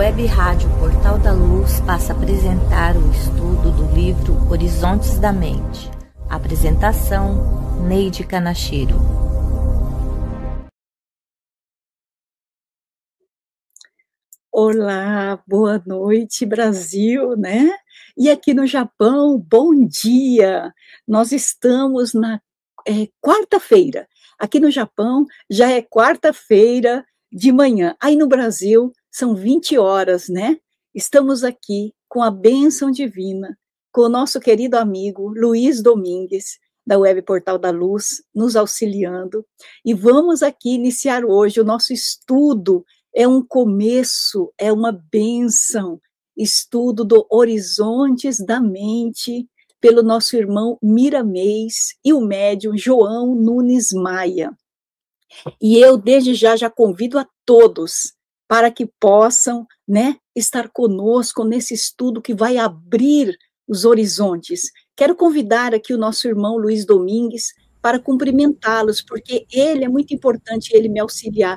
Web Rádio Portal da Luz passa a apresentar o estudo do livro Horizontes da Mente. Apresentação, Neide Canachiro. Olá, boa noite, Brasil, né? E aqui no Japão, bom dia! Nós estamos na quarta-feira. Aqui no Japão já é quarta-feira de manhã. Aí no Brasil são 20 horas, né? Estamos aqui com a bênção divina, com o nosso querido amigo Luiz Domingues, da Web Portal da Luz, nos auxiliando. E vamos aqui iniciar hoje o nosso estudo. É um começo, é uma bênção, estudo do Horizontes da Mente, pelo nosso irmão Miramês e o médium João Nunes Maia. E eu, desde já convido a todos para que possam, né, estar conosco nesse estudo que vai abrir os horizontes. Quero convidar aqui o nosso irmão Luiz Domingues para cumprimentá-los, porque ele é muito importante, ele me auxilia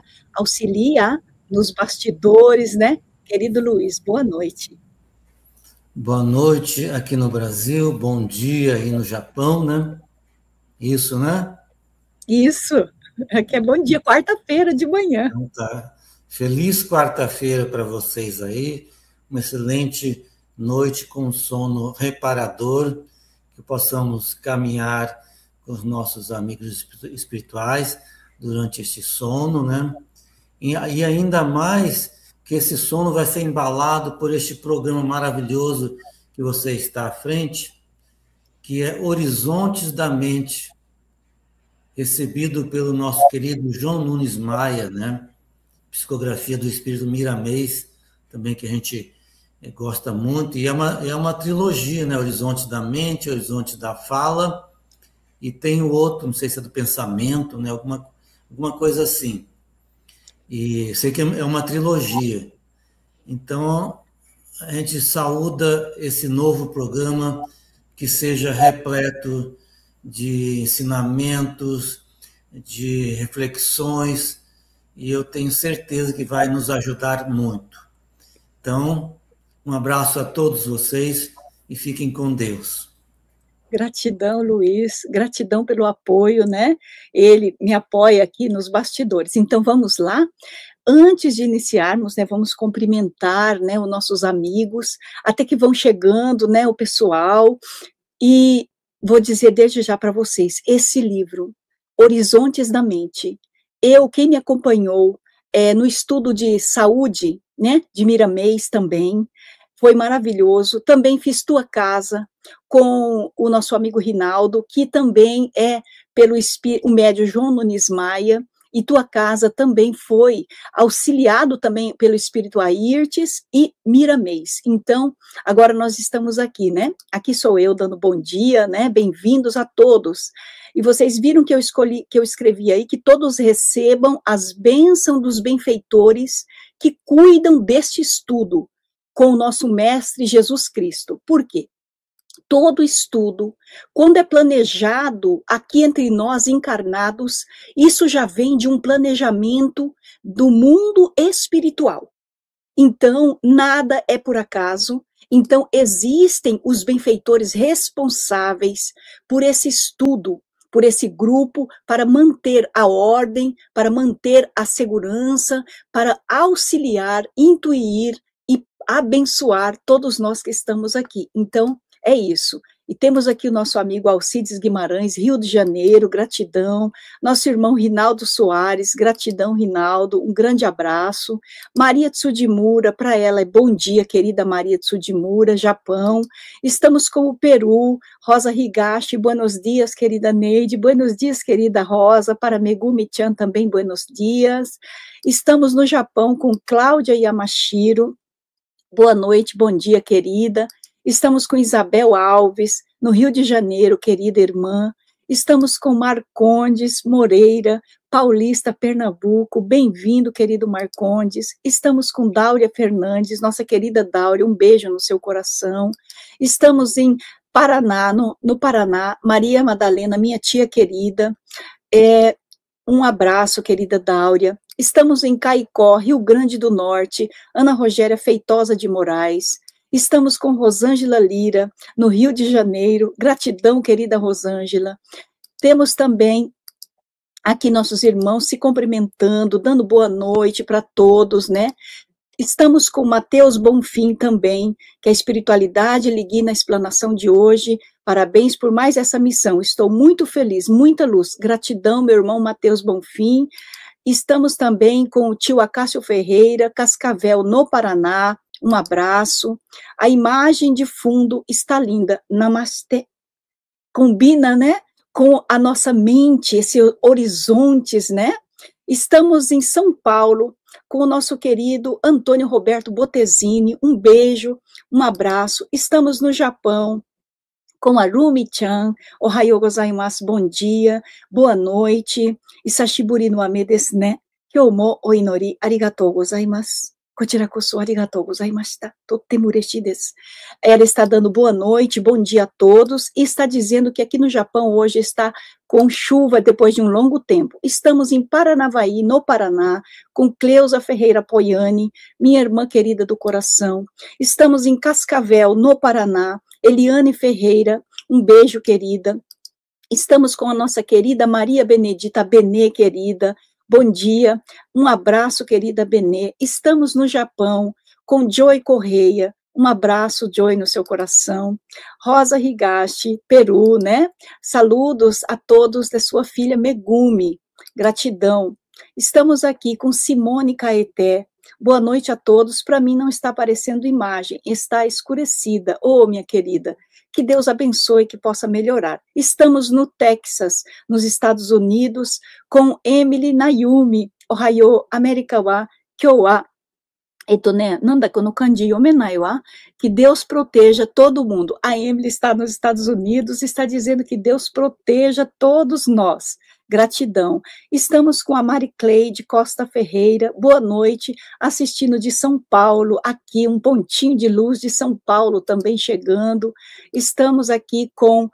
nos bastidores, né? Querido Luiz, boa noite. Boa noite aqui no Brasil, bom dia aí no Japão, né? Isso, né? Isso, aqui é bom dia, quarta-feira de manhã. Então tá. Feliz quarta-feira para vocês aí, uma excelente noite com sono reparador, que possamos caminhar com os nossos amigos espirituais durante este sono, né? E ainda mais que esse sono vai ser embalado por este programa maravilhoso que você está à frente, que é Horizontes da Mente, recebido pelo nosso querido João Nunes Maia, né? Psicografia do Espírito Miramês, também que a gente gosta muito, e é uma trilogia, né? Horizontes da Mente, Horizontes da Fala, e tem o outro, não sei se é do pensamento, né? Alguma coisa assim. E sei que é uma trilogia. Então, a gente saúda esse novo programa que seja repleto de ensinamentos, de reflexões, e eu tenho certeza que vai nos ajudar muito. Então, um abraço a todos vocês e fiquem com Deus. Gratidão, Luiz, gratidão pelo apoio, né? Ele me apoia aqui nos bastidores. Então, vamos lá? Antes de iniciarmos, né, vamos cumprimentar, né, os nossos amigos, até que vão chegando, né, o pessoal, e vou dizer desde já para vocês, esse livro, Horizontes da Mente, quem me acompanhou no estudo de saúde, né, de Miramês também, foi maravilhoso, também fiz Tua Casa, com o nosso amigo Rinaldo, que também é o médium João Nunes Maia, e Tua Casa também foi auxiliado também pelo Espírito Airtes e Miramês. Então, agora nós estamos aqui, né? Aqui sou eu dando bom dia, né? Bem-vindos a todos. E vocês viram que eu escrevi aí que todos recebam as bênçãos dos benfeitores que cuidam deste estudo com o nosso Mestre Jesus Cristo. Por quê? Todo estudo, quando é planejado aqui entre nós encarnados, isso já vem de um planejamento do mundo espiritual. Então, nada é por acaso. Então, existem os benfeitores responsáveis por esse estudo, por esse grupo, para manter a ordem, para manter a segurança, para auxiliar, intuir e abençoar todos nós que estamos aqui. Então, é isso. E temos aqui o nosso amigo Alcides Guimarães, Rio de Janeiro, gratidão. Nosso irmão Rinaldo Soares, gratidão, Rinaldo, um grande abraço. Maria Tsudimura, para ela é bom dia, querida Maria Tsudimura, Japão. Estamos com o Peru, Rosa Higashi, buenos dias, querida Neide, buenos dias, querida Rosa, para Megumi-chan também, buenos dias. Estamos no Japão com Cláudia Yamashiro, boa noite, bom dia, querida. Estamos com Isabel Alves, no Rio de Janeiro, querida irmã. Estamos com Marcondes Moreira, Paulista, Pernambuco. Bem-vindo, querido Marcondes. Estamos com Dáurea Fernandes, nossa querida Dáurea, um beijo no seu coração. Estamos em Paraná, no Paraná, Maria Madalena, minha tia querida. Um abraço, querida Dáurea. Estamos em Caicó, Rio Grande do Norte, Ana Rogéria Feitosa de Moraes. Estamos com Rosângela Lira, no Rio de Janeiro. Gratidão, querida Rosângela. Temos também aqui nossos irmãos se cumprimentando, dando boa noite para todos, né? Estamos com Mateus Bonfim também, que a espiritualidade ligue na explanação de hoje. Parabéns por mais essa missão. Estou muito feliz, muita luz. Gratidão, meu irmão Mateus Bonfim. Estamos também com o tio Acácio Ferreira, Cascavel, no Paraná. Um abraço. A imagem de fundo está linda. Namastê. Combina, né? Com a nossa mente, esses horizontes, né? Estamos em São Paulo, com o nosso querido Antônio Roberto Botezini. Um beijo, um abraço. Estamos no Japão, com a Rumi-chan. Ohayou gozaimasu, bom dia, boa noite. Isashiburi no ame desu ne. Kyou mo o inori arigatou gozaimasu. Kochira koso arigatou gozaimashita. Totemo ureshi desu. Ela está dando boa noite, bom dia a todos, e está dizendo que aqui no Japão hoje está com chuva depois de um longo tempo. Estamos em Paranavaí, no Paraná, com Cleusa Ferreira Poiani, minha irmã querida do coração. Estamos em Cascavel, no Paraná, Eliane Ferreira, um beijo, querida. Estamos com a nossa querida Maria Benedita Benê, querida. Bom dia, um abraço, querida Benê. Estamos no Japão, com Joy Correia. Um abraço, Joy, no seu coração. Rosa Higashi, Peru, né? Saludos a todos da sua filha Megumi. Gratidão. Estamos aqui com Simone Caeté. Boa noite a todos. Para mim não está aparecendo imagem, está escurecida. Oh, minha querida, que Deus abençoe e que possa melhorar. Estamos no Texas, nos Estados Unidos, com Emily Nayumi. Ohayou, Amerika wa, kyou wa. Nanda kono kanji yomenai wa, que Deus proteja todo mundo. A Emily está nos Estados Unidos, está dizendo que Deus proteja todos nós. Gratidão. Estamos com a Mari Cleide Costa Ferreira, boa noite, assistindo de São Paulo, aqui um pontinho de luz de São Paulo também chegando. Estamos aqui com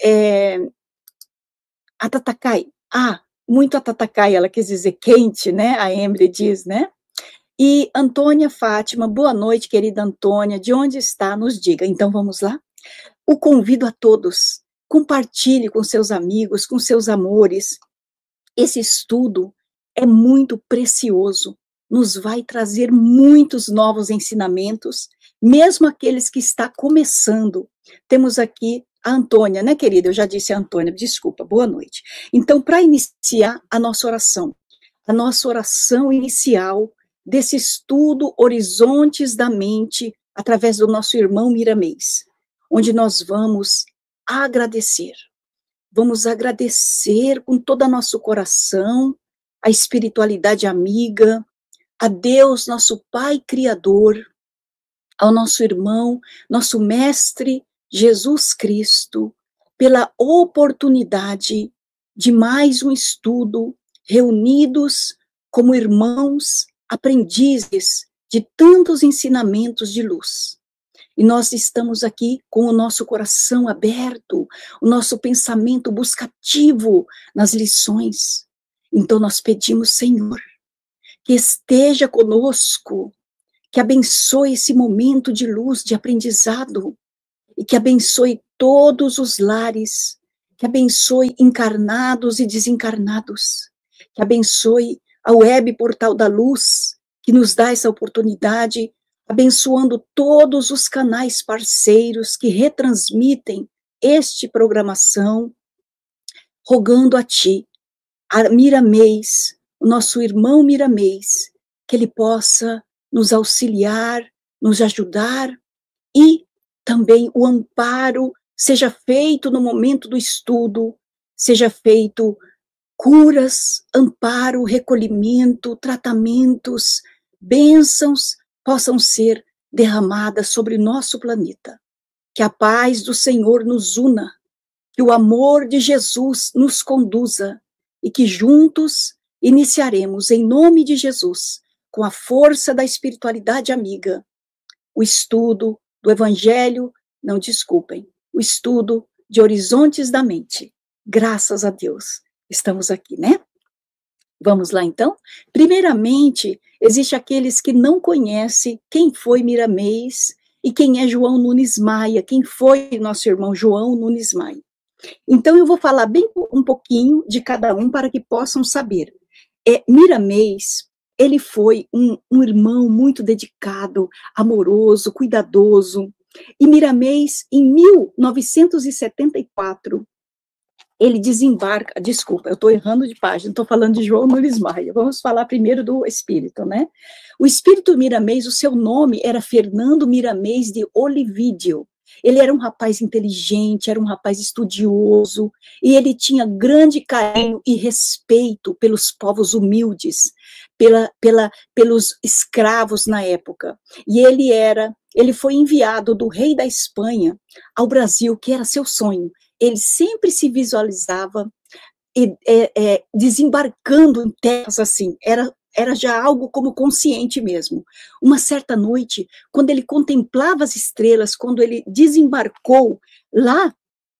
Atatakai, muito Atatakai, ela quis dizer quente, né, a Emily diz, né? E Antônia Fátima, boa noite, querida Antônia, de onde está? Nos diga. Então vamos lá? O convido a todos, compartilhe com seus amigos, com seus amores. Esse estudo é muito precioso, nos vai trazer muitos novos ensinamentos, mesmo aqueles que está começando. Temos aqui a Antônia, né, querida? Eu já disse a Antônia, desculpa, boa noite. Então, para iniciar a nossa oração inicial desse estudo Horizontes da Mente, através do nosso irmão Miramês, onde nós vamos agradecer. Vamos agradecer com todo o nosso coração a espiritualidade amiga, a Deus, nosso Pai Criador, ao nosso irmão, nosso Mestre Jesus Cristo, pela oportunidade de mais um estudo, reunidos como irmãos, aprendizes de tantos ensinamentos de luz. E nós estamos aqui com o nosso coração aberto, o nosso pensamento buscativo nas lições. Então nós pedimos, Senhor, que esteja conosco, que abençoe esse momento de luz, de aprendizado, e que abençoe todos os lares, que abençoe encarnados e desencarnados, que abençoe a Web Portal da Luz, que nos dá essa oportunidade, abençoando todos os canais parceiros que retransmitem este programação, rogando a Ti, a Miramês, o nosso irmão Miramês, que ele possa nos auxiliar, nos ajudar, e também o amparo seja feito no momento do estudo, seja feito curas, amparo, recolhimento, tratamentos, bênçãos possam ser derramadas sobre nosso planeta. Que a paz do Senhor nos una, que o amor de Jesus nos conduza e que juntos iniciaremos, em nome de Jesus, com a força da espiritualidade amiga, o estudo do Evangelho, o estudo de Horizontes da Mente. Graças a Deus, estamos aqui, né? Vamos lá, então? Primeiramente, existe aqueles que não conhecem quem foi Miramês e quem é João Nunes Maia, quem foi nosso irmão João Nunes Maia. Então, eu vou falar bem um pouquinho de cada um para que possam saber. Miramês, ele foi um irmão muito dedicado, amoroso, cuidadoso. E Miramês, em 1974, ele desembarca, desculpa, eu estou errando de página, estou falando de João Nunes Maia, vamos falar primeiro do espírito, né? O espírito Miramês, o seu nome era Fernando Miramês de Olivídio. Ele era um rapaz inteligente, era um rapaz estudioso, e ele tinha grande carinho e respeito pelos povos humildes, pelos escravos na época. E ele foi enviado do rei da Espanha ao Brasil, que era seu sonho. Ele sempre se visualizava desembarcando em terras assim, era já algo como consciente mesmo. Uma certa noite, quando ele contemplava as estrelas, quando ele desembarcou lá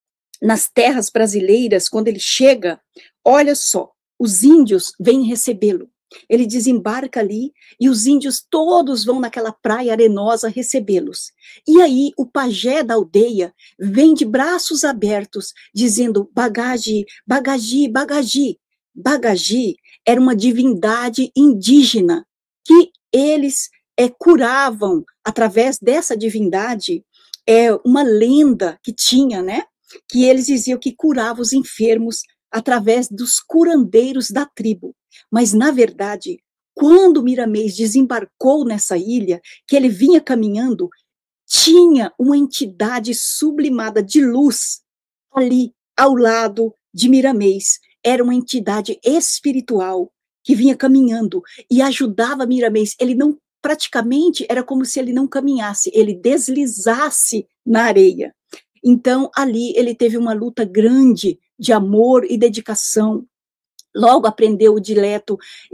nas terras brasileiras, quando ele chega, olha só, os índios vêm recebê-lo. Ele desembarca ali e os índios todos vão naquela praia arenosa recebê-los. E aí o pajé da aldeia vem de braços abertos, dizendo Bagagi, Bagagi, Bagagi. Bagagi era uma divindade indígena que eles curavam através dessa divindade, uma lenda que tinha, né? Que eles diziam que curava os enfermos através dos curandeiros da tribo. Mas, na verdade, quando Miramês desembarcou nessa ilha, que ele vinha caminhando, tinha uma entidade sublimada de luz ali ao lado de Miramês. Era uma entidade espiritual que vinha caminhando e ajudava Miramês. Ele não, praticamente, era como se ele não caminhasse, ele deslizasse na areia. Então, ali ele teve uma luta grande de amor e dedicação. Logo aprendeu o dialeto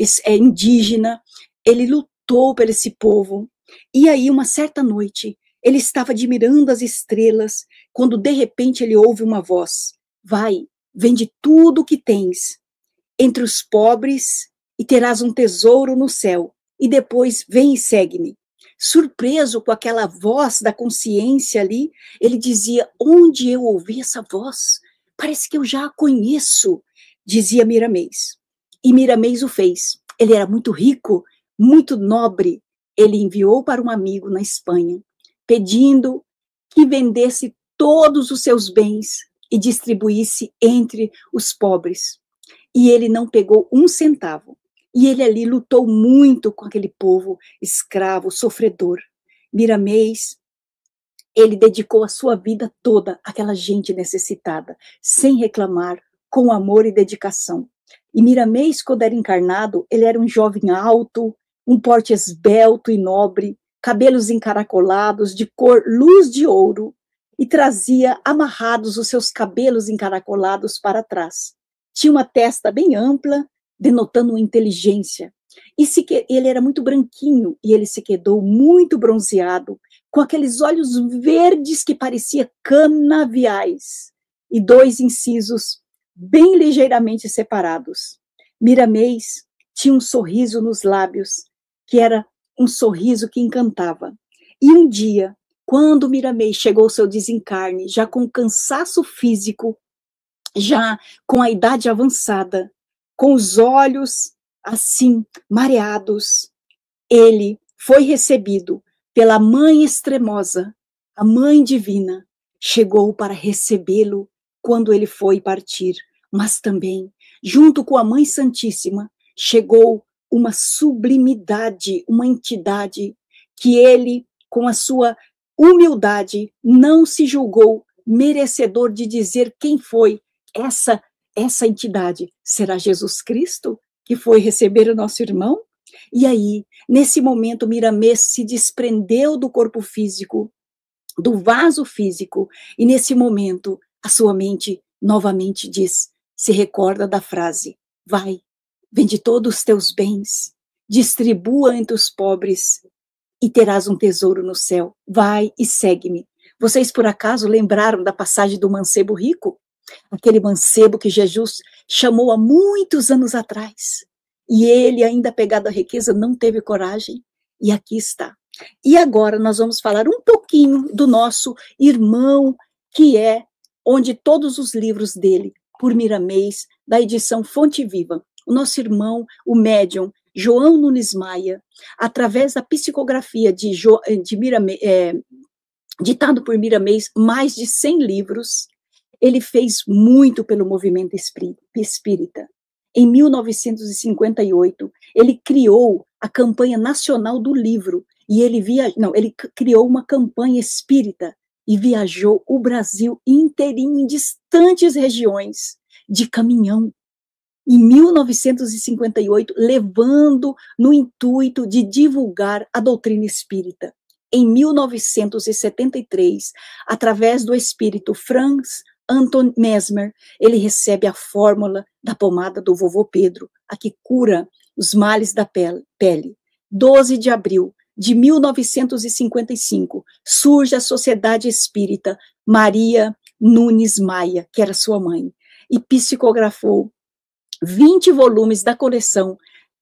indígena, ele lutou por esse povo. E aí, uma certa noite, ele estava admirando as estrelas, quando de repente ele ouve uma voz: vai, vende tudo o que tens entre os pobres e terás um tesouro no céu, e depois vem e segue-me. Surpreso com aquela voz da consciência ali, ele dizia: onde eu ouvi essa voz? Parece que eu já a conheço, dizia Miramês. E Miramês o fez. Ele era muito rico, muito nobre. Ele enviou para um amigo na Espanha, pedindo que vendesse todos os seus bens e distribuísse entre os pobres. E ele não pegou um centavo. E ele ali lutou muito com aquele povo escravo, sofredor. Miramês, ele dedicou a sua vida toda àquela gente necessitada, sem reclamar, com amor e dedicação. E Miramês, quando era encarnado, ele era um jovem alto, um porte esbelto e nobre, cabelos encaracolados, de cor luz de ouro, e trazia amarrados os seus cabelos encaracolados para trás. Tinha uma testa bem ampla, denotando uma inteligência. Ele era muito branquinho, e ele se quedou muito bronzeado, com aqueles olhos verdes que parecia canaviais, e 2 incisos bem ligeiramente separados. Miramês tinha um sorriso nos lábios, que era um sorriso que encantava. E um dia, quando Miramês chegou ao seu desencarne, já com cansaço físico, já com a idade avançada, com os olhos assim mareados, ele foi recebido pela Mãe Extremosa, a Mãe Divina, chegou para recebê-lo quando ele foi partir, mas também, junto com a Mãe Santíssima, chegou uma sublimidade, uma entidade que ele, com a sua humildade, não se julgou merecedor de dizer quem foi essa entidade. Será Jesus Cristo que foi receber o nosso irmão? E aí, nesse momento, Miramês se desprendeu do corpo físico, do vaso físico, e nesse momento, a sua mente novamente se recorda da frase: vai, vende todos os teus bens, distribua entre os pobres e terás um tesouro no céu. Vai e segue-me. Vocês, por acaso, lembraram da passagem do mancebo rico? Aquele mancebo que Jesus chamou há muitos anos atrás. E ele, ainda apegado à riqueza, não teve coragem. E aqui está. E agora nós vamos falar um pouquinho do nosso irmão, que é onde todos os livros dele, por Miramês, da edição Fonte Viva. O nosso irmão, o médium, João Nunes Maia, através da psicografia de Miramês, ditado por Miramês, mais de 100 livros, ele fez muito pelo movimento espírita. Em 1958, ele criou a campanha nacional do livro, e ele criou uma campanha espírita e viajou o Brasil inteirinho, em distantes regiões, de caminhão. Em 1958, levando no intuito de divulgar a doutrina espírita. Em 1973, através do espírito Franz Anton Mesmer, ele recebe a fórmula da pomada do vovô Pedro, a que cura os males da pele. 12 de abril de 1955, surge a Sociedade Espírita Maria Nunes Maia, que era sua mãe, e psicografou 20 volumes da coleção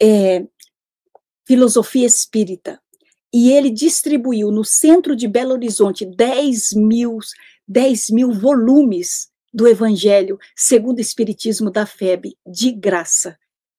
Filosofia Espírita. E ele distribuiu no centro de Belo Horizonte 10 mil volumes do Evangelho segundo o Espiritismo da FEB, de graça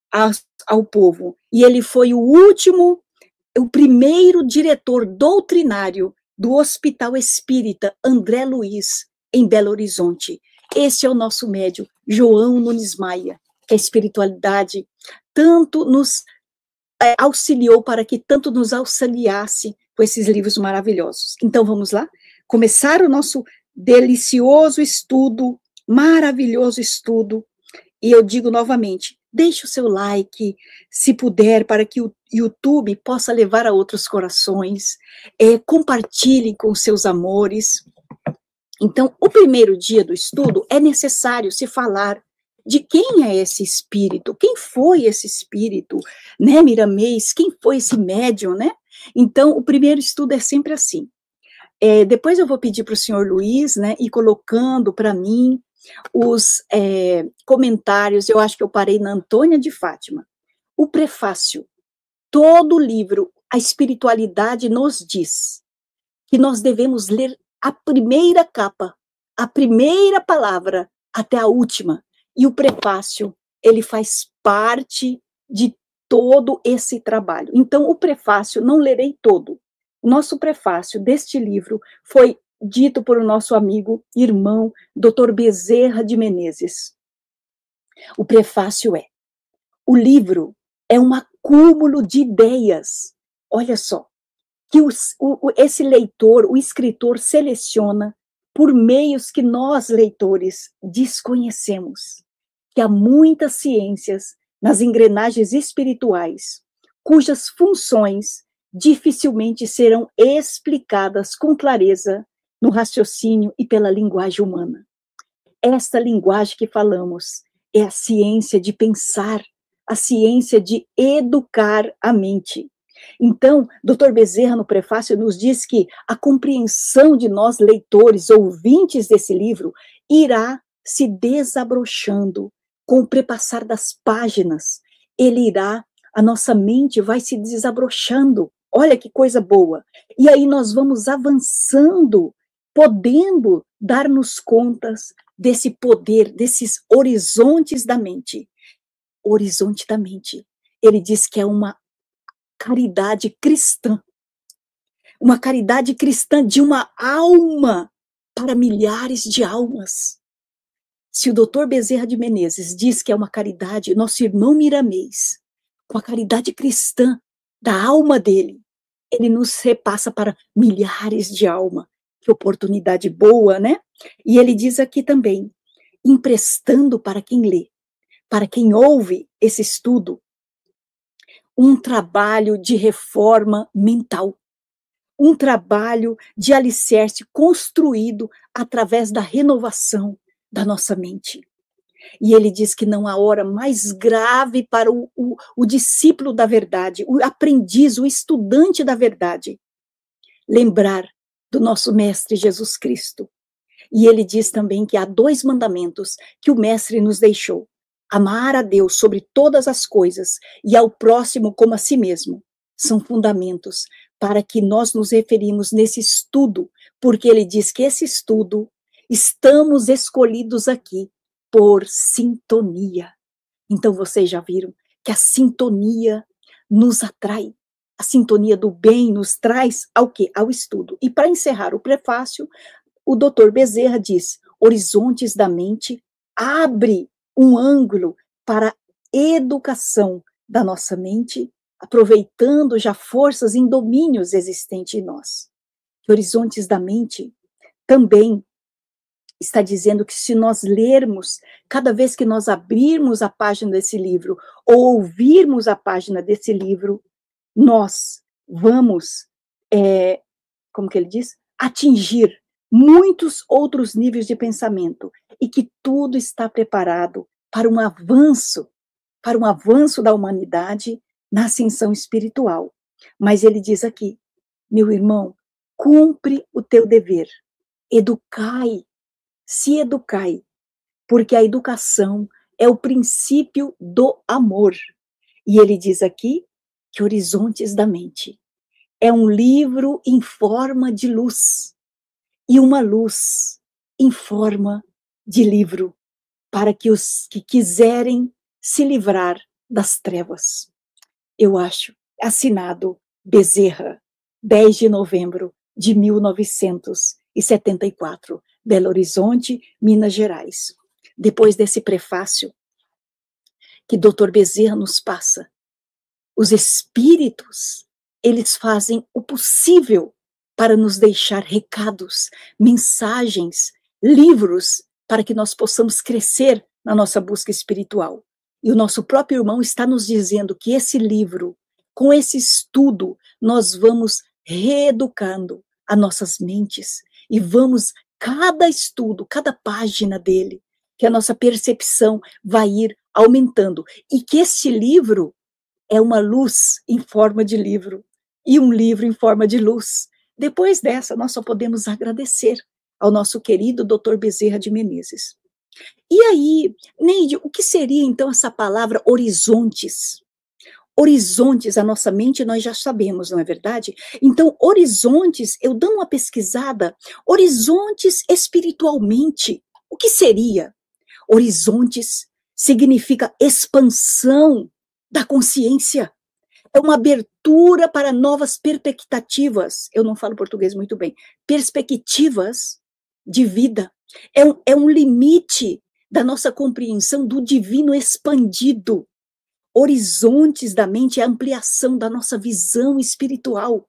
ao povo. E ele foi o primeiro diretor doutrinário do Hospital Espírita André Luiz, em Belo Horizonte. Esse é o nosso médium, João Nunes Maia, que a espiritualidade tanto nos auxiliou para que tanto nos auxiliasse com esses livros maravilhosos. Então vamos lá? Começar o nosso delicioso estudo, maravilhoso estudo, e eu digo novamente, deixe o seu like, se puder, para que o YouTube possa levar a outros corações, compartilhe com seus amores. Então, o primeiro dia do estudo é necessário se falar de quem é esse espírito, quem foi esse espírito, né, Miramês, quem foi esse médium, né? Então, o primeiro estudo é sempre assim. Depois eu vou pedir para o senhor Luiz, né, ir colocando para mim os comentários. Eu acho que eu parei na Antônia de Fátima. O prefácio, todo livro, a espiritualidade nos diz que nós devemos ler a primeira capa, a primeira palavra, até a última. E o prefácio, ele faz parte de todo esse trabalho. Então, o prefácio, não lerei todo. O nosso prefácio deste livro foi dito por o nosso amigo, irmão, Dr. Bezerra de Menezes. O prefácio o livro é um acúmulo de ideias. Olha só, que esse leitor, o escritor, seleciona por meios que nós, leitores, desconhecemos. Que há muitas ciências nas engrenagens espirituais, cujas funções dificilmente serão explicadas com clareza no raciocínio e pela linguagem humana. Esta linguagem que falamos é a ciência de pensar, a ciência de educar a mente. Então, Dr. Bezerra, no prefácio, nos diz que a compreensão de nós, leitores, ouvintes desse livro, irá se desabrochando com o prepassar das páginas. A nossa mente vai se desabrochando. Olha que coisa boa. E aí nós vamos avançando, podendo dar-nos contas desse poder, desses horizontes da mente. Horizonte da mente. Ele diz que é uma caridade cristã. Uma caridade cristã de uma alma para milhares de almas. Se o doutor Bezerra de Menezes diz que é uma caridade, nosso irmão Miramês, com a caridade cristã da alma dele, ele nos repassa para milhares de almas. Que oportunidade boa, né? E ele diz aqui também, emprestando para quem lê, para quem ouve esse estudo, um trabalho de reforma mental, um trabalho de alicerce construído através da renovação da nossa mente. E ele diz que não há hora mais grave para o discípulo da verdade, o aprendiz, o estudante da verdade, lembrar do nosso Mestre Jesus Cristo. E ele diz também que há 2 mandamentos que o Mestre nos deixou: amar a Deus sobre todas as coisas e ao próximo como a si mesmo, são fundamentos para que nós nos referimos nesse estudo, porque ele diz que esse estudo, estamos escolhidos aqui por sintonia. Então vocês já viram que a sintonia nos atrai, a sintonia do bem nos traz ao quê? Ao estudo. E para encerrar o prefácio, o Dr. Bezerra diz, Horizontes da Mente abre um ângulo para a educação da nossa mente, aproveitando já forças em domínios existentes em nós. Horizontes da Mente também está dizendo que se nós lermos, cada vez que nós abrirmos a página desse livro, ou ouvirmos a página desse livro, nós vamos, como que ele diz? Atingir muitos outros níveis de pensamento, e que tudo está preparado para um avanço da humanidade na ascensão espiritual. Mas ele diz aqui, meu irmão, cumpre o teu dever, educai, se educai, porque a educação é o princípio do amor. E ele diz aqui que Horizontes da Mente é um livro em forma de luz, e uma luz em forma de livro, para que os que quiserem se livrar das trevas. Eu acho, assinado Bezerra, 10 de novembro de 1974, Belo Horizonte, Minas Gerais. Depois desse prefácio que Dr. Bezerra nos passa, os espíritos, eles fazem o possível para nos deixar recados, mensagens, livros, para que nós possamos crescer na nossa busca espiritual. E o nosso próprio irmão está nos dizendo que esse livro, com esse estudo, nós vamos reeducando as nossas mentes e vamos, cada estudo, cada página dele, que a nossa percepção vai ir aumentando. E que este livro é uma luz em forma de livro e um livro em forma de luz. Depois dessa, nós só podemos agradecer ao nosso querido Dr. Bezerra de Menezes. E aí, Neide, o que seria então essa palavra horizontes? Horizontes, a nossa mente, nós já sabemos, não é verdade? Então, horizontes, eu dando uma pesquisada, horizontes espiritualmente, o que seria? Horizontes significa expansão da consciência, é uma abertura para novas perspectivas, eu não falo português muito bem, perspectivas de vida, é um limite da nossa compreensão do divino expandido. Horizontes da mente é a ampliação da nossa visão espiritual,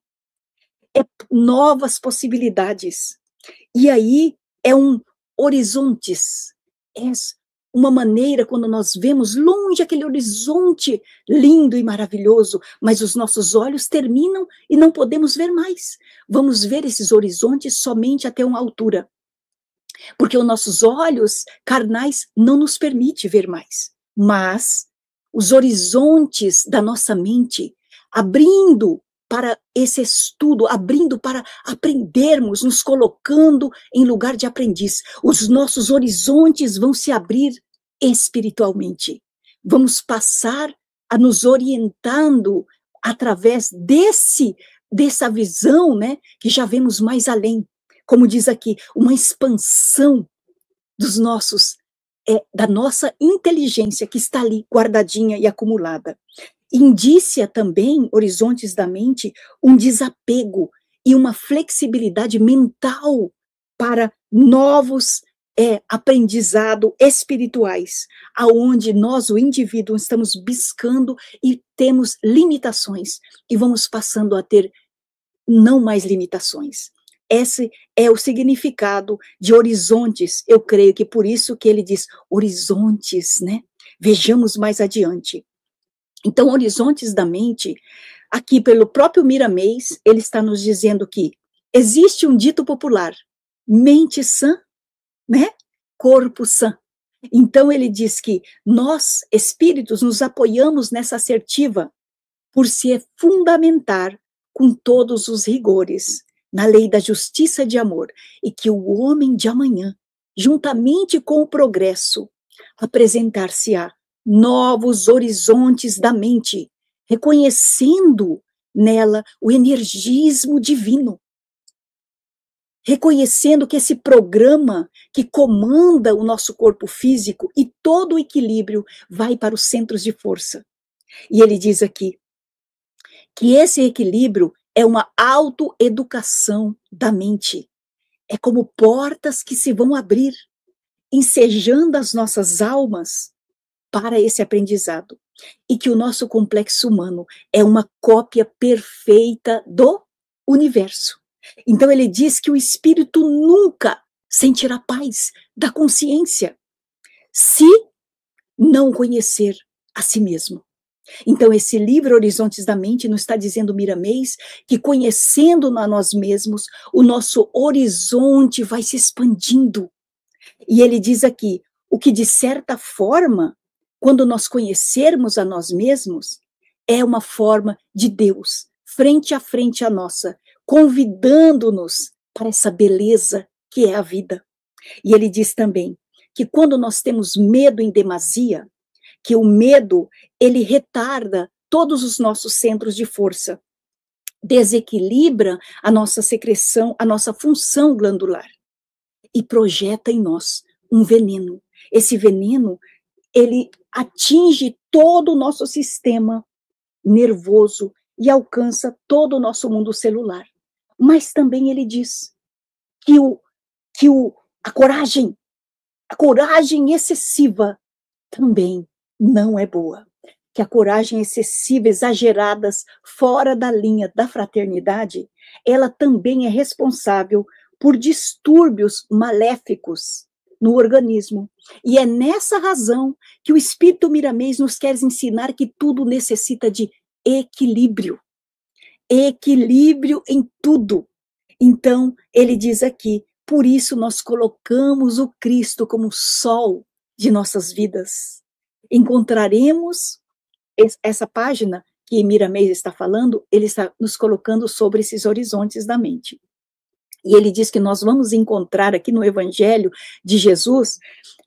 é novas possibilidades. E aí é um horizontes, é uma maneira quando nós vemos longe aquele horizonte lindo e maravilhoso, mas os nossos olhos terminam e não podemos ver mais. Vamos ver esses horizontes somente até uma altura, porque os nossos olhos carnais não nos permitem ver mais, mas os horizontes da nossa mente, abrindo para esse estudo, abrindo para aprendermos, nos colocando em lugar de aprendiz. Os nossos horizontes vão se abrir espiritualmente. Vamos passar a nos orientando através dessa visão, né, que já vemos mais além. Como diz aqui, uma expansão dos nossos da nossa inteligência que está ali guardadinha e acumulada. Indicia também, horizontes da mente, um desapego e uma flexibilidade mental para novos aprendizado espirituais, aonde nós, o indivíduo, estamos buscando e temos limitações, e vamos passando a ter não mais limitações. Esse é o significado de horizontes. Eu creio que por isso que ele diz horizontes, né? Vejamos mais adiante. Então, horizontes da mente, aqui pelo próprio Miramês, ele está nos dizendo que existe um dito popular, mente sã, né? Corpo sã. Então, ele diz que nós, espíritos, nos apoiamos nessa assertiva por se fundamentar com todos os rigores na lei da justiça e de amor, e que o homem de amanhã, juntamente com o progresso, apresentar-se-á novos horizontes da mente, reconhecendo nela o energismo divino, reconhecendo que esse programa que comanda o nosso corpo físico e todo o equilíbrio vai para os centros de força. E ele diz aqui que esse equilíbrio é uma autoeducação da mente. É como portas que se vão abrir, ensejando as nossas almas para esse aprendizado. E que o nosso complexo humano é uma cópia perfeita do universo. Então ele diz que o espírito nunca sentirá paz da consciência se não conhecer a si mesmo. Então esse livro Horizontes da Mente nos está dizendo, Miramês, que conhecendo a nós mesmos, o nosso horizonte vai se expandindo. E ele diz aqui, o que de certa forma, quando nós conhecermos a nós mesmos, é uma forma de Deus, frente a frente a nossa, convidando-nos para essa beleza que é a vida. E ele diz também que quando nós temos medo em demasia, que o medo, ele retarda todos os nossos centros de força, desequilibra a nossa secreção, a nossa função glandular e projeta em nós um veneno. Esse veneno, ele atinge todo o nosso sistema nervoso e alcança todo o nosso mundo celular. Mas também ele diz que a coragem excessiva também não é boa. Que a coragem excessiva, exagerada, fora da linha da fraternidade, ela também é responsável por distúrbios maléficos no organismo. E é nessa razão que o Espírito Miramês nos quer ensinar que tudo necessita de equilíbrio. Equilíbrio em tudo. Então, ele diz aqui, por isso nós colocamos o Cristo como sol de nossas vidas. Encontraremos essa página que Miramês está falando, ele está nos colocando sobre esses horizontes da mente. E ele diz que nós vamos encontrar aqui no Evangelho de Jesus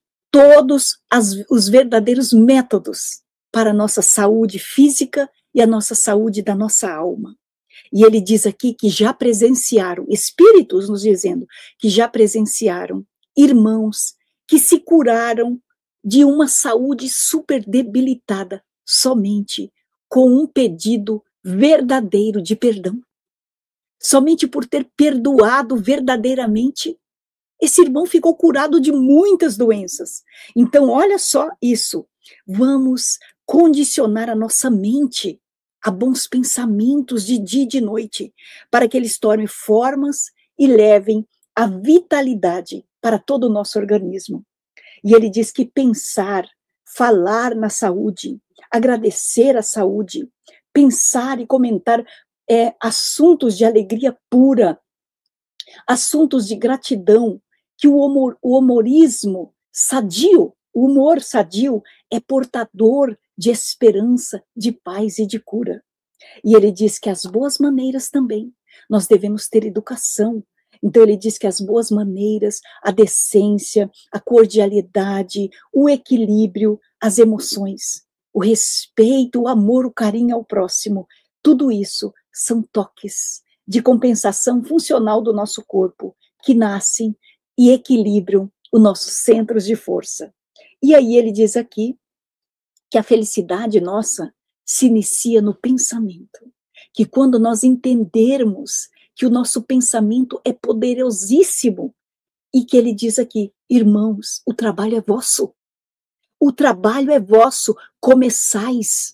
todos os verdadeiros métodos para a nossa saúde física e a nossa saúde da nossa alma. E ele diz aqui que já presenciaram, espíritos nos dizendo, que já presenciaram irmãos que se curaram de uma saúde super debilitada somente com um pedido verdadeiro de perdão. Somente por ter perdoado verdadeiramente, esse irmão ficou curado de muitas doenças. Então, olha só isso. Vamos condicionar a nossa mente a bons pensamentos de dia e de noite, para que eles tomem formas e levem a vitalidade para todo o nosso organismo. E ele diz que pensar, falar na saúde, agradecer a saúde, pensar e comentar assuntos de alegria pura, assuntos de gratidão, que o humorismo sadio, o humor sadio é portador de esperança, de paz e de cura. E ele diz que as boas maneiras também, nós devemos ter educação. Então ele diz que as boas maneiras, a decência, a cordialidade, o equilíbrio, as emoções, o respeito, o amor, o carinho ao próximo, tudo isso são toques de compensação funcional do nosso corpo, que nascem e equilibram os nossos centros de força. E aí ele diz aqui que a felicidade nossa se inicia no pensamento, que quando nós entendermos que o nosso pensamento é poderosíssimo, e que ele diz aqui, irmãos, o trabalho é vosso, o trabalho é vosso, começais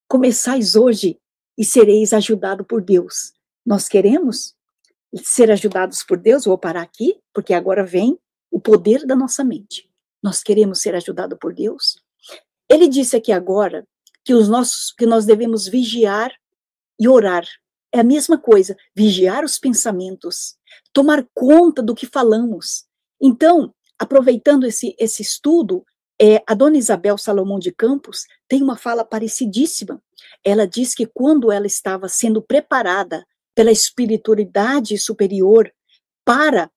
hoje e sereis ajudados por Deus. Nós queremos ser ajudados por Deus, vou parar aqui, porque agora vem o poder da nossa mente. Nós queremos ser ajudados por Deus? Ele disse aqui agora que nós devemos vigiar e orar. É a mesma coisa, vigiar os pensamentos, tomar conta do que falamos. Então, aproveitando esse estudo, a dona Isabel Salomão de Campos tem uma fala parecidíssima. Ela diz que quando ela estava sendo preparada pela espiritualidade superior para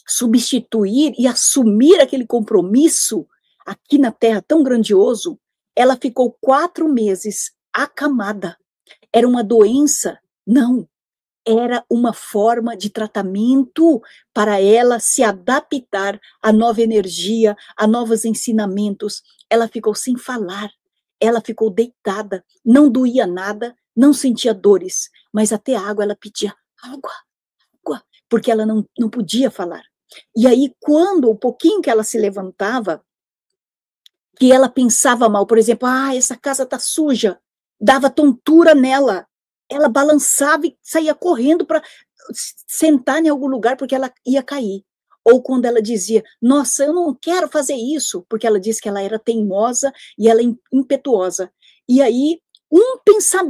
substituir e assumir aquele compromisso aqui na Terra tão grandioso, ela ficou 4 meses acamada. Era uma doença? Não. Era uma forma de tratamento para ela se adaptar à nova energia, a novos ensinamentos. Ela ficou sem falar, ela ficou deitada, não doía nada, não sentia dores, mas até água ela pedia, água, água, porque ela não podia falar. E aí, quando o pouquinho que ela se levantava, que ela pensava mal, por exemplo, essa casa está suja, dava tontura nela, ela balançava e saía correndo para sentar em algum lugar porque ela ia cair. Ou quando ela dizia, nossa, eu não quero fazer isso, porque ela disse que ela era teimosa e ela impetuosa. E aí, um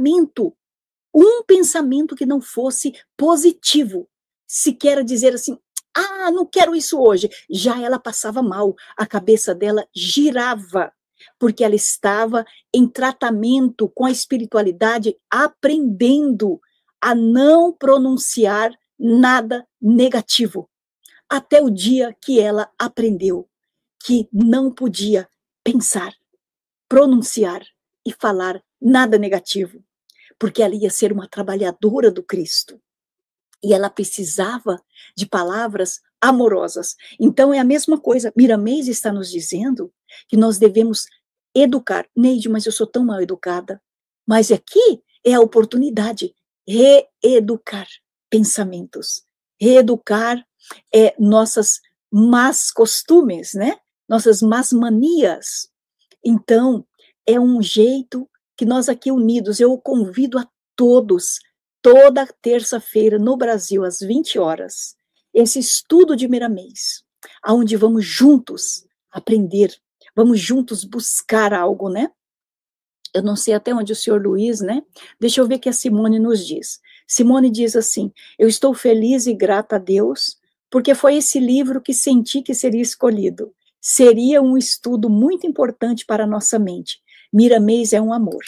pensamento que não fosse positivo, se quer dizer assim, não quero isso hoje, já ela passava mal, a cabeça dela girava, porque ela estava em tratamento com a espiritualidade, aprendendo a não pronunciar nada negativo, até o dia que ela aprendeu que não podia pensar, pronunciar e falar nada negativo, porque ela ia ser uma trabalhadora do Cristo. E ela precisava de palavras amorosas. Então é a mesma coisa. Miramês está nos dizendo que nós devemos educar. Neide, mas eu sou tão mal educada. Mas aqui é a oportunidade. Reeducar pensamentos. Reeducar nossas más costumes, né? Nossas más manias. Então, é um jeito que nós aqui unidos, eu convido a todos, toda terça-feira no Brasil, às 20 horas, esse estudo de Miramês, onde vamos juntos aprender, vamos juntos buscar algo, né? Eu não sei até onde o senhor Luiz, né? Deixa eu ver o que a Simone nos diz. Simone diz assim, eu estou feliz e grata a Deus, porque foi esse livro que senti que seria escolhido. Seria um estudo muito importante para a nossa mente. Miramês é um amor.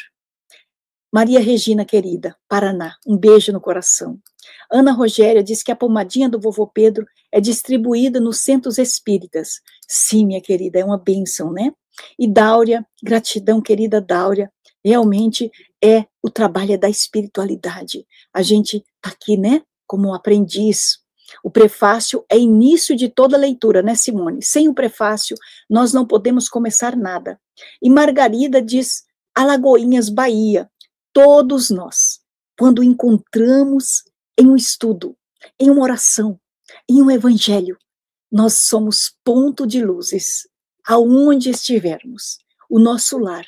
Maria Regina, querida, Paraná, um beijo no coração. Ana Rogéria diz que a pomadinha do vovô Pedro é distribuída nos centros espíritas. Sim, minha querida, é uma bênção, né? E Dáurea, gratidão, querida Dáurea, realmente o trabalho da espiritualidade. A gente está aqui, né, como um aprendiz. O prefácio é início de toda leitura, né, Simone? Sem o prefácio, nós não podemos começar nada. E Margarida diz, Alagoinhas, Bahia, todos nós, quando encontramos em um estudo, em uma oração, em um evangelho, nós somos ponto de luzes, aonde estivermos, o nosso lar.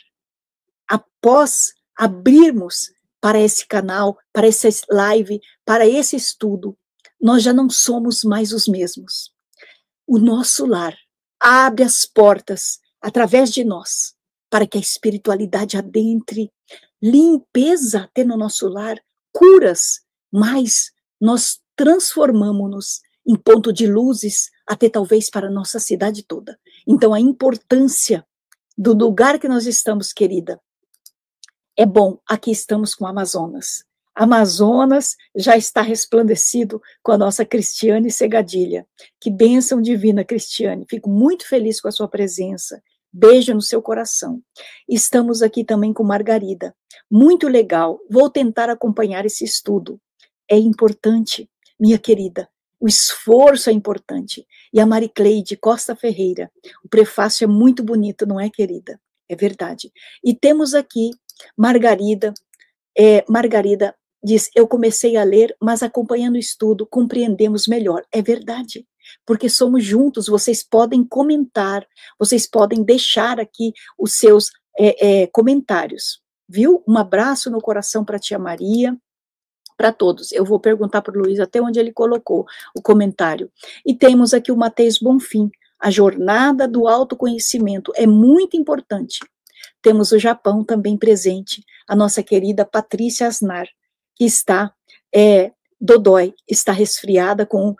Após abrirmos para esse canal, para essa live, para esse estudo, nós já não somos mais os mesmos. O nosso lar abre as portas através de nós, para que a espiritualidade adentre, limpeza até no nosso lar, curas, mas nós transformamos-nos em ponto de luzes, até talvez para a nossa cidade toda. Então, a importância do lugar que nós estamos, querida, é bom, aqui estamos com Amazonas. Amazonas já está resplandecido com a nossa Cristiane Segadilha. Que bênção divina, Cristiane. Fico muito feliz com a sua presença. Beijo no seu coração. Estamos aqui também com Margarida. Muito legal. Vou tentar acompanhar esse estudo. É importante, minha querida. O esforço é importante. E a Maricleide Costa Ferreira. O prefácio é muito bonito, não é, querida? É verdade. E temos aqui Margarida. Margarida diz, eu comecei a ler, mas acompanhando o estudo, compreendemos melhor. É verdade, porque somos juntos, vocês podem comentar, vocês podem deixar aqui os seus comentários, viu? Um abraço no coração para a tia Maria, para todos. Eu vou perguntar para o Luiz até onde ele colocou o comentário. E temos aqui o Matheus Bonfim, a jornada do autoconhecimento é muito importante. Temos o Japão também presente, a nossa querida Patrícia Asnar, que está dodói, está resfriada com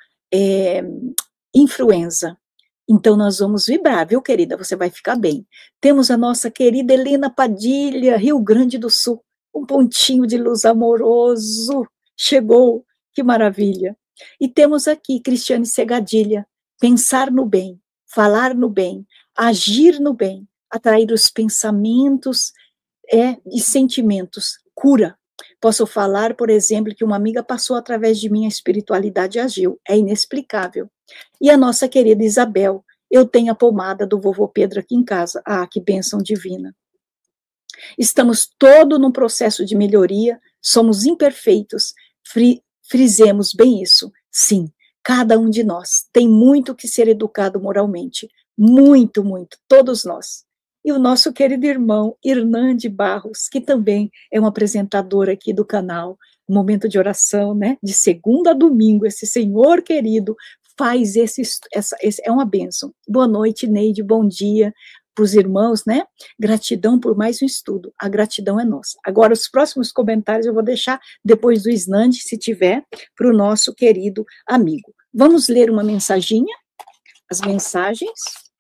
influenza. Então, nós vamos vibrar, viu, querida? Você vai ficar bem. Temos a nossa querida Helena Padilha, Rio Grande do Sul, um pontinho de luz amoroso. Chegou, que maravilha. E temos aqui Cristiane Segadilha, pensar no bem, falar no bem, agir no bem, atrair os pensamentos e sentimentos. Cura. Posso falar, por exemplo, que uma amiga passou através de mim, a espiritualidade agiu. É inexplicável. E a nossa querida Isabel, eu tenho a pomada do vovô Pedro aqui em casa. Ah, que bênção divina. Estamos todo num processo de melhoria, somos imperfeitos, frisemos bem isso. Sim, cada um de nós tem muito que ser educado moralmente. Muito, muito, todos nós. E o nosso querido irmão, Hernande Barros, que também é um apresentador aqui do canal, Momento de Oração, né? De segunda a domingo, esse senhor querido faz é uma bênção. Boa noite, Neide, bom dia para os irmãos, né? Gratidão por mais um estudo, a gratidão é nossa. Agora, os próximos comentários eu vou deixar, depois do Isnande, se tiver, para o nosso querido amigo. Vamos ler uma mensaginha, as mensagens.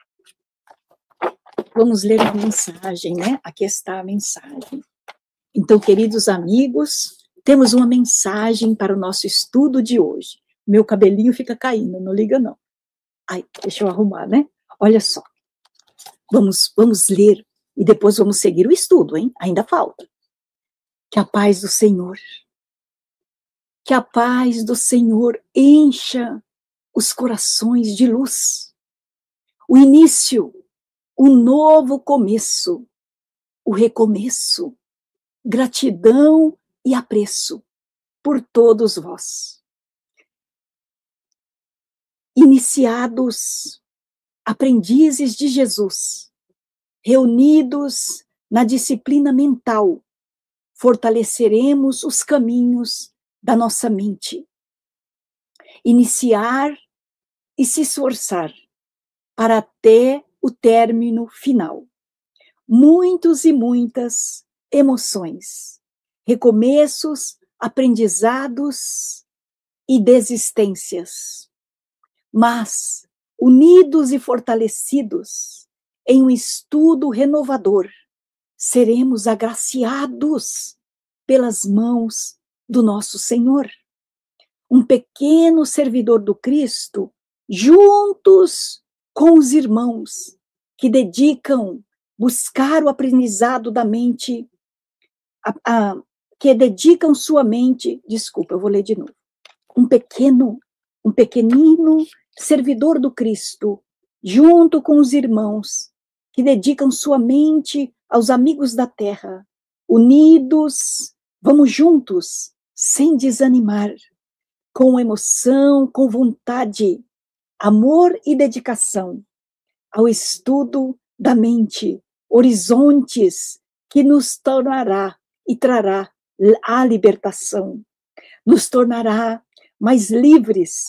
Vamos ler a mensagem, né? Aqui está a mensagem. Então, queridos amigos, temos uma mensagem para o nosso estudo de hoje. Meu cabelinho fica caindo, não liga não. Ai, deixa eu arrumar, né? Olha só. Vamos ler e depois vamos seguir o estudo, hein? Ainda falta. Que a paz do Senhor encha os corações de luz. O início, o novo começo, o recomeço, gratidão e apreço por todos vós. Iniciados, aprendizes de Jesus, reunidos na disciplina mental, fortaleceremos os caminhos da nossa mente. Iniciar e se esforçar para até o término final. Muitos e muitas emoções, recomeços, aprendizados e desistências. Mas, unidos e fortalecidos em um estudo renovador, seremos agraciados pelas mãos do nosso Senhor. Um pequeno servidor do Cristo, juntos com os irmãos que dedicam buscar o aprendizado da mente, que dedicam sua mente, desculpa, eu vou ler de novo. Um pequenino servidor do Cristo, junto com os irmãos que dedicam sua mente aos amigos da terra, unidos, vamos juntos, sem desanimar, com emoção, com vontade, amor e dedicação ao estudo da mente, horizontes que nos tornará e trará a libertação, nos tornará mais livres,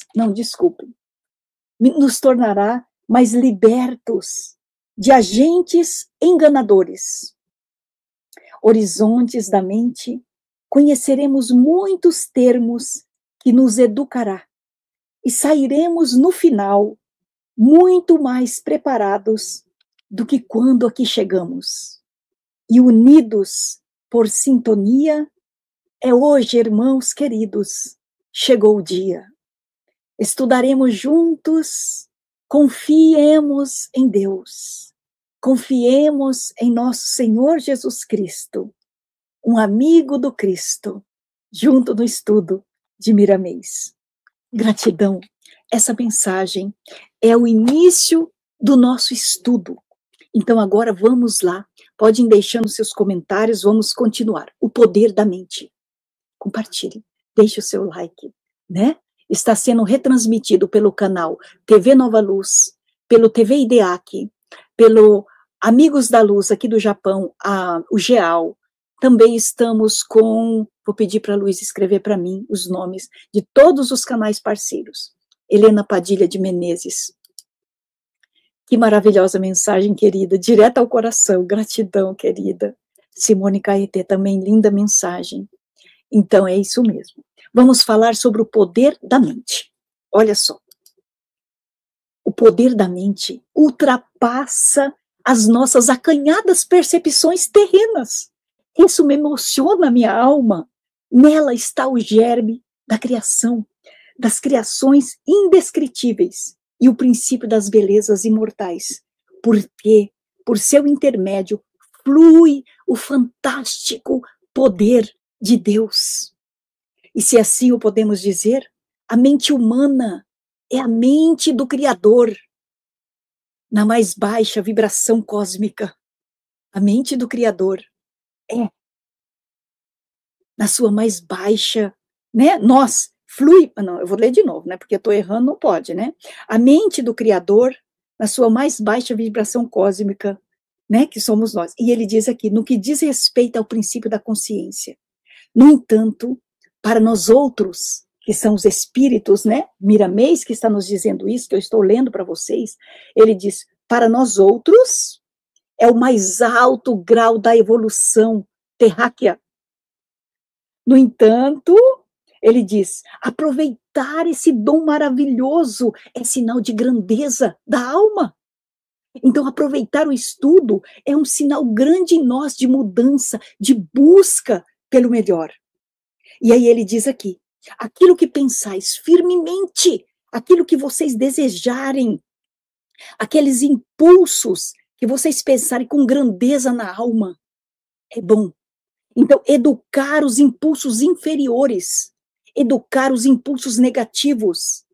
nos tornará mais libertos de agentes enganadores. Horizontes da mente, conheceremos muitos termos que nos educará e sairemos no final muito mais preparados do que quando aqui chegamos. E unidos por sintonia, é hoje, irmãos queridos, chegou o dia. Estudaremos juntos, confiemos em Deus, confiemos em nosso Senhor Jesus Cristo, um amigo do Cristo, junto no estudo de Miramês. Gratidão, essa mensagem é o início do nosso estudo. Então agora vamos lá, podem deixando seus comentários, vamos continuar. O poder da mente. Compartilhe, deixe o seu like, né? Está sendo retransmitido pelo canal TV Nova Luz, pelo TV IDEAC, pelo Amigos da Luz aqui do Japão, o GEAL. Também estamos com, vou pedir para a Luiz escrever para mim os nomes de todos os canais parceiros. Helena Padilha de Menezes. Que maravilhosa mensagem, querida, direto ao coração, gratidão, querida. Simone Caetê, também linda mensagem. Então, é isso mesmo. Vamos falar sobre o poder da mente. Olha só. O poder da mente ultrapassa as nossas acanhadas percepções terrenas. Isso me emociona a minha alma. Nela está o germe da criação, das criações indescritíveis e o princípio das belezas imortais. Porque por seu intermédio, flui o fantástico poder de Deus. E se assim o podemos dizer, a mente humana é a mente do Criador, na mais baixa vibração cósmica. A mente do Criador é na sua mais baixa, né? Não, eu vou ler de novo, né? Porque eu estou errando, não pode, né? A mente do Criador, na sua mais baixa vibração cósmica, né? Que somos nós. E ele diz aqui, no que diz respeito ao princípio da consciência. No entanto, para nós outros, que são os espíritos, né? Miramês, que está nos dizendo isso, que eu estou lendo para vocês, ele diz, para nós outros, é o mais alto grau da evolução terráquea. No entanto, ele diz, aproveitar esse dom maravilhoso é sinal de grandeza da alma. Então, aproveitar o estudo é um sinal grande em nós de mudança, de busca pelo melhor. E aí ele diz aqui, aquilo que pensais firmemente, aquilo que vocês desejarem, aqueles impulsos que vocês pensarem com grandeza na alma, é bom. Então, educar os impulsos inferiores, educar os impulsos negativos,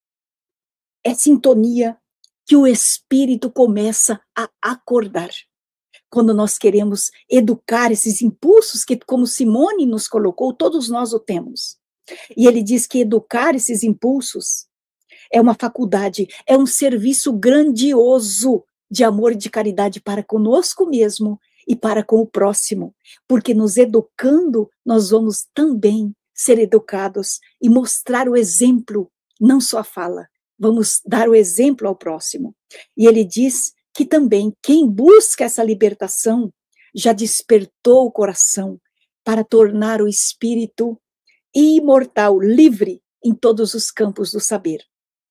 é sintonia que o espírito começa a acordar. Quando nós queremos educar esses impulsos, que como Simone nos colocou, todos nós o temos. E ele diz que educar esses impulsos é uma faculdade, é um serviço grandioso de amor e de caridade para conosco mesmo e para com o próximo, porque nos educando, nós vamos também ser educados e mostrar o exemplo, não só a fala, vamos dar o exemplo ao próximo. E ele diz que também quem busca essa libertação já despertou o coração para tornar o espírito imortal, livre em todos os campos do saber.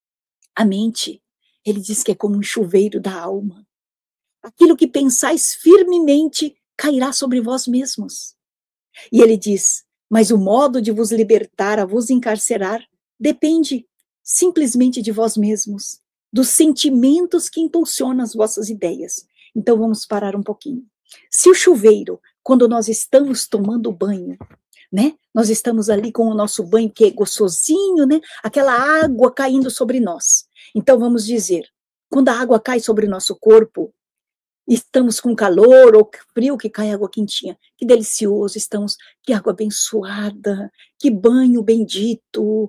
A mente, ele diz que é como um chuveiro da alma. Aquilo que pensais firmemente cairá sobre vós mesmos. E ele diz, mas o modo de vos libertar, a vos encarcerar, depende simplesmente de vós mesmos, dos sentimentos que impulsionam as vossas ideias. Então vamos parar um pouquinho. Se o chuveiro, quando nós estamos tomando banho, né? Nós estamos ali com o nosso banho que é gostosinho, né? Aquela água caindo sobre nós. Então vamos dizer, quando a água cai sobre o nosso corpo, estamos com calor ou frio, que cai água quentinha. Que delicioso, que água abençoada, que banho bendito.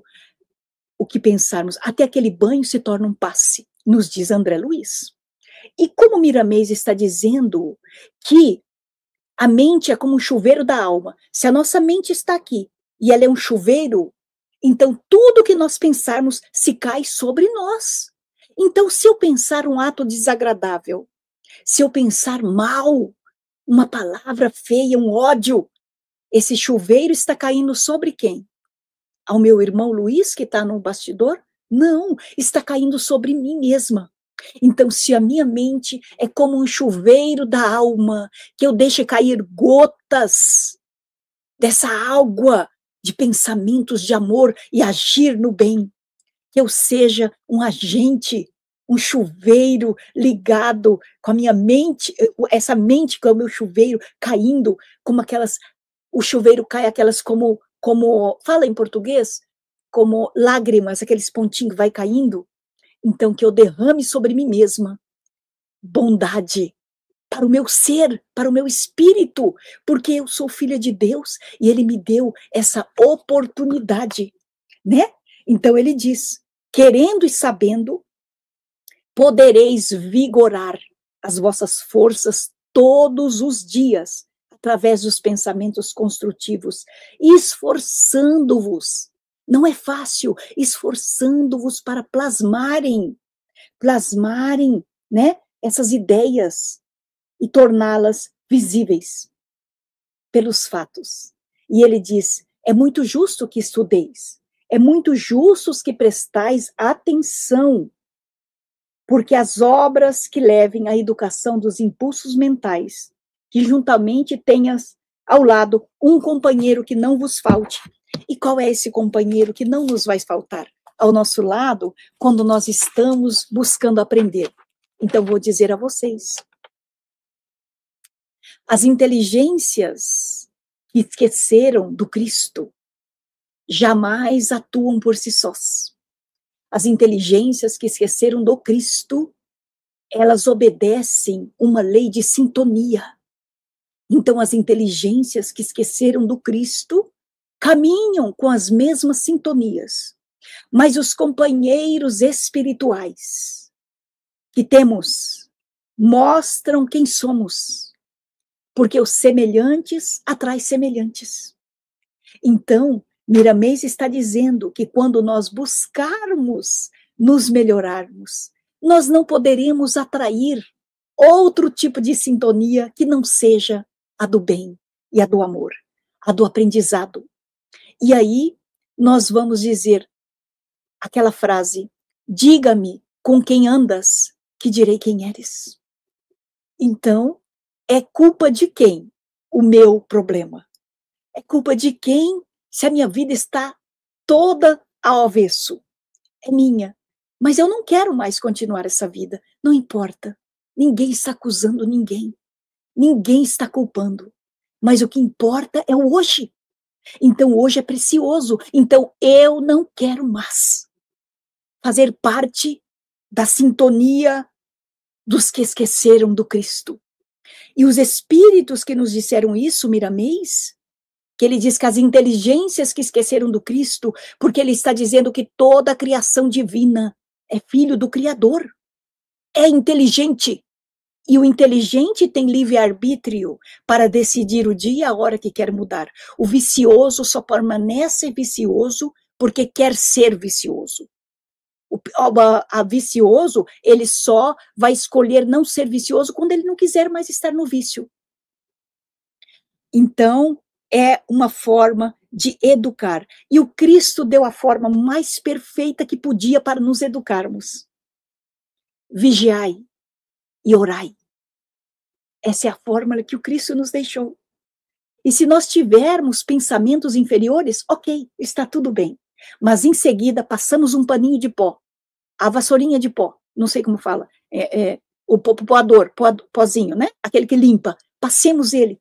O que pensarmos, até aquele banho se torna um passe, nos diz André Luiz. E como Miramês está dizendo que a mente é como um chuveiro da alma, se a nossa mente está aqui e ela é um chuveiro, então tudo que nós pensarmos se cai sobre nós. Então, se eu pensar um ato desagradável, se eu pensar mal, uma palavra feia, um ódio, esse chuveiro está caindo sobre quem? Ao meu irmão Luiz, que está no bastidor? Não, está caindo sobre mim mesma. Então, se a minha mente é como um chuveiro da alma, que eu deixe cair gotas dessa água de pensamentos de amor e agir no bem, que eu seja um agente, um chuveiro ligado com a minha mente, essa mente que é o meu chuveiro caindo, como aquelas, o chuveiro cai aquelas como fala em português, como lágrimas, aqueles pontinhos que vai caindo. Então, que eu derrame sobre mim mesma bondade para o meu ser, para o meu espírito, porque eu sou filha de Deus e Ele me deu essa oportunidade, né? Então, ele diz, querendo e sabendo, podereis vigorar as vossas forças todos os dias, através dos pensamentos construtivos, esforçando-vos. Não é fácil, esforçando-vos para plasmarem, né, essas ideias e torná-las visíveis pelos fatos. E ele diz, é muito justo que estudeis, é muito justo que prestais atenção, porque as obras que levem à educação dos impulsos mentais, que juntamente tenhas ao lado um companheiro que não vos falte. E qual é esse companheiro que não nos vai faltar ao nosso lado quando nós estamos buscando aprender? Então, vou dizer a vocês, As inteligências que esqueceram do Cristo jamais atuam por si sós. As inteligências que esqueceram do Cristo, elas obedecem uma lei de sintonia. Então, as inteligências que esqueceram do Cristo caminham com as mesmas sintonias. Mas os companheiros espirituais que temos mostram quem somos, porque os semelhantes atraem semelhantes. Então, Miramês está dizendo que quando nós buscarmos nos melhorarmos, nós não poderemos atrair outro tipo de sintonia que não seja a do bem e a do amor, a do aprendizado. E aí nós vamos dizer aquela frase: diga-me com quem andas, que direi quem eres. Então, é culpa de quem o meu problema? É culpa de quem, se a minha vida está toda ao avesso? É minha. Mas eu não quero mais continuar essa vida. Não importa. Ninguém está acusando ninguém. Ninguém está culpando. Mas o que importa é o hoje. Então, hoje é precioso. Então, eu não quero mais fazer parte da sintonia dos que esqueceram do Cristo. E os espíritos que nos disseram isso, Miramês, que ele diz que as inteligências que esqueceram do Cristo, porque ele está dizendo que toda a criação divina é filho do Criador, é inteligente. E o inteligente tem livre-arbítrio para decidir o dia e a hora que quer mudar. O vicioso só permanece vicioso porque quer ser vicioso. O vicioso, ele só vai escolher não ser vicioso quando ele não quiser mais estar no vício. Então, é uma forma de educar. E o Cristo deu a forma mais perfeita que podia para nos educarmos. Vigiai e orai. Essa é a fórmula que o Cristo nos deixou. E se nós tivermos pensamentos inferiores, ok, está tudo bem. Mas em seguida passamos um paninho de pó, a vassourinha de pó, não sei como fala, o poador, pozinho, né? Aquele que limpa. Passemos ele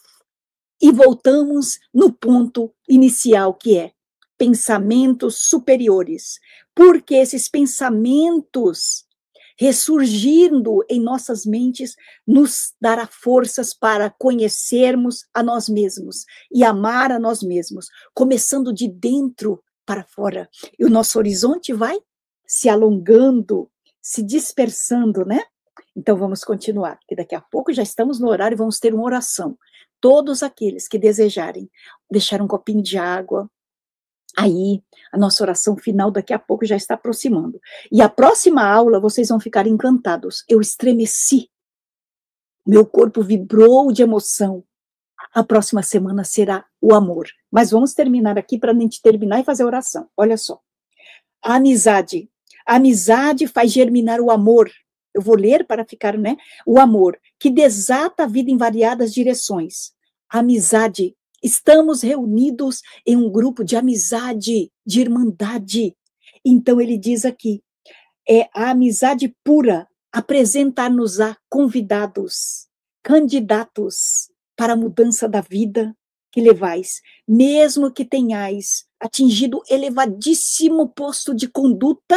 e voltamos no ponto inicial, que é pensamentos superiores. Porque esses pensamentos ressurgindo em nossas mentes, nos dará forças para conhecermos a nós mesmos e amar a nós mesmos, começando de dentro para fora. E o nosso horizonte vai se alongando, se dispersando, né? Então vamos continuar, porque daqui a pouco já estamos no horário e vamos ter uma oração. Todos aqueles que desejarem deixar um copinho de água, aí, a nossa oração final daqui a pouco já está aproximando. E a próxima aula, vocês vão ficar encantados. Eu estremeci. Meu corpo vibrou de emoção. A próxima semana será o amor. Mas vamos terminar aqui para a gente terminar e fazer a oração. Olha só. A amizade. A amizade faz germinar o amor. Eu vou ler para ficar, né? O amor, que desata a vida em variadas direções. A amizade. Estamos reunidos em um grupo de amizade, de irmandade. Então ele diz aqui, é a amizade pura, apresentar-nos-á convidados, candidatos para a mudança da vida que levais, mesmo que tenhais atingido elevadíssimo posto de conduta,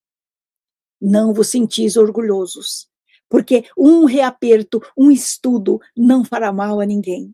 não vos sentis orgulhosos, porque um reaperto, um estudo não fará mal a ninguém.